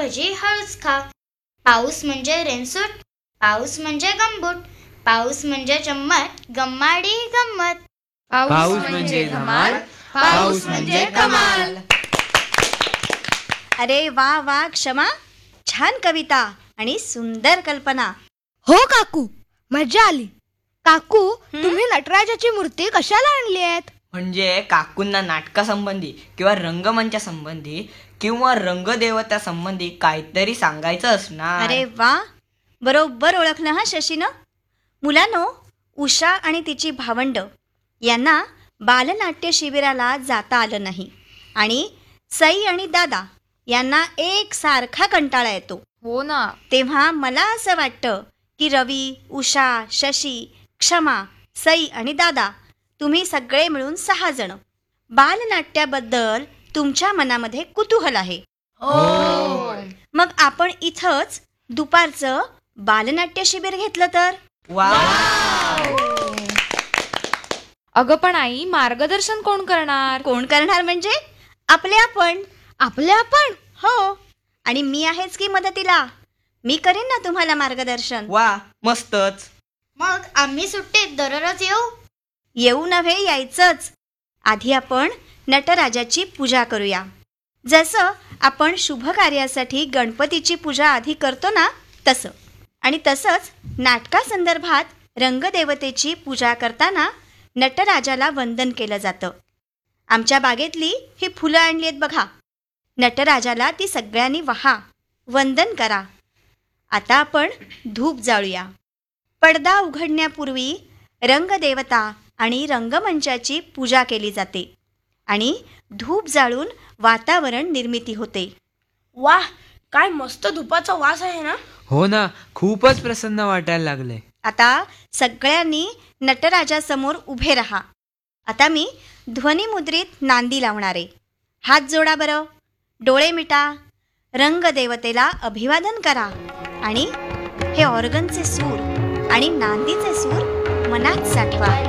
भजी हळूच खा. पाऊस म्हणजे रेनसूट, पाऊस म्हणजे गंबूट, पाऊस म्हणजे चम्मट, गम्माडी गंमत. पाऊस म्हणजे धमाल, पाऊस म्हणजे कमाल. अरे वा वा क्षमा, छान कविता आणि सुंदर कल्पना. हो काकू, मजा आली. काकू, तुम्ही नटराजाची मूर्ती कशाला आणली आहेत? म्हणजे काकूंना नाटकासंबंधी किंवा रंगमंचासंबंधी किंवा रंगदेवता संबंधी काहीतरी सांगायचं असणार. अरे वा, बरोबर ओळखलं हा शशीनं. मुलांनो, उषा आणि तिची भावंड यांना बालनाट्य शिबिराला जाता आलं नाही आणि सई आणि दादा यांना एकसारखा कंटाळा येतो. हो ना. तेव्हा मला असं वाटतं की रवी, उषा, शशी, क्षमा, सई आणि दादा तुम्ही सगळे मिळून 6 जण बालनाट्याबद्दल तुमच्या मनामध्ये कुतूहल आहे. मग आपण इथंच दुपारचं बालनाट्य शिबिर घेतलं तर? अगं पण आई, मार्गदर्शन कोण करणार? कोण करणार म्हणजे आपले आपण. आपले आपण? हो, आणि मी आहेच की मदतीला. मी करेन ना तुम्हाला मार्गदर्शन. वा, मस्तच. मग आम्ही सुट्टीत दररोज येऊ नव्हे, यायचंच. आधी आपण नटराजाची पूजा करूया. जसं आपण शुभ कार्यासाठी गणपतीची पूजा आधी करतो ना, तसं. आणि तसंच नाटकासंदर्भात रंगदेवतेची पूजा करताना नटराजाला वंदन केलं जातं. आमच्या बागेतली ही फुलं आणली आहेत बघा. नटराजाला ती सगळ्यांनी वहा, वंदन करा. आता आपण धूप जाळूया. पडदा उघडण्यापूर्वी रंगदेवता आणि रंगमंचाची पूजा केली जाते आणि धूप जाळून वातावरण निर्मिती होते. वाह, काय मस्त धुपाचा वास आहे ना. हो ना, खूपच प्रसन्न वाटायला लागले. आता सगळ्यांनी नटराजासमोर उभे राहा. आता मी ध्वनिमुद्रित नांदी लावणारे. हात जोडा बरं, डोळे मिटा, रंगदेवतेला अभिवादन करा आणि हे ऑर्गनचे सूर आणि नांदीचे सूर मनात साठवा.